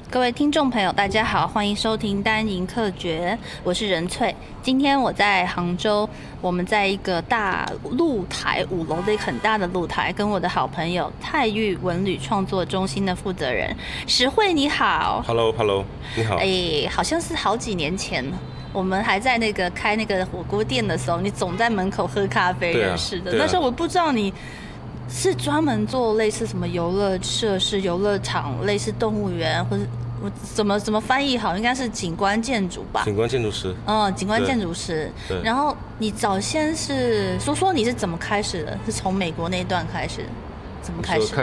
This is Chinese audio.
各位听众朋友，大家好，欢迎收听单营客决，我是任翠。今天我在杭州，我们在一个大露台5楼的一个很大的露台，跟我的好朋友泰玉文旅创作中心的负责人石慧，你好。 Hello， 你好。 好像是好几年前我们还在开那个火锅店的时候，你总在门口喝咖啡认识的。那时候我不知道你是专门做类似什么游乐设施、游乐场，类似动物园，或者我怎么翻译好？应该是景观建筑吧？ 景观建筑师。 景观建筑师。 对。 然后你早先是说你是怎么开始的？是从美国那一段开始？怎么开始？